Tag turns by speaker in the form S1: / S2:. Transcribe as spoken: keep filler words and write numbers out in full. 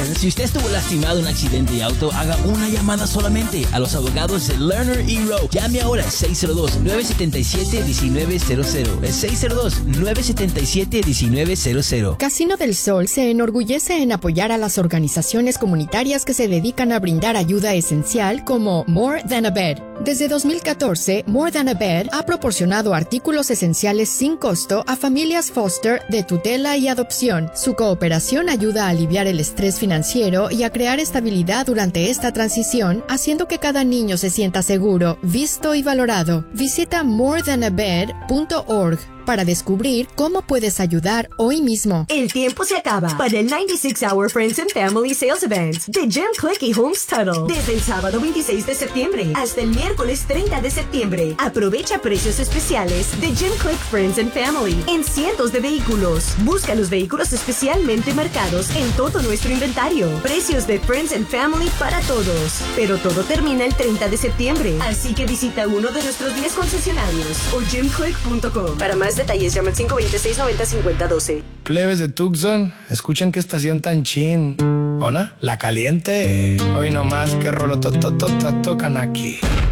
S1: Si usted estuvo lastimado en un accidente de auto, haga una llamada solamente a los abogados de Lerner y Rowe. Llame ahora al seis cero dos, nueve siete siete, uno nueve cero cero. El seis cero dos, nueve siete siete, uno nueve cero cero.
S2: Casino del Sol se enorgullece en apoyar a las organizaciones comunitarias que se dedican a brindar ayuda esencial como More Than a Bed. Desde dos mil catorce, More Than a Bed ha proporcionado artículos esenciales sin costo a familias foster de tutela y adopción. Su cooperación ayuda a aliviar el estrés financiero y a crear estabilidad durante esta transición, haciendo que cada niño se sienta seguro, visto y valorado. Visita more than a bed punto org para descubrir cómo puedes ayudar hoy mismo.
S3: El tiempo se acaba para el noventa y seis Hour Friends and Family Sales Event de Jim Click y Homes Tuttle. Desde el sábado veintiséis de septiembre hasta el miércoles treinta de septiembre. Aprovecha precios especiales de Jim Click Friends and Family en cientos de vehículos. Busca los vehículos especialmente marcados en todo nuestro inventario. Precios de Friends and Family para todos. Pero todo termina el treinta de septiembre. Así que visita uno de nuestros diez concesionarios o jim click punto com. Para más detalles, llama al cinco dos seis, nueve cero, cinco cero uno dos.
S4: Plebes de Tucson, escuchen qué estación tan chin. ¿Hola? La Caliente. Hoy nomás que rolo tocan aquí.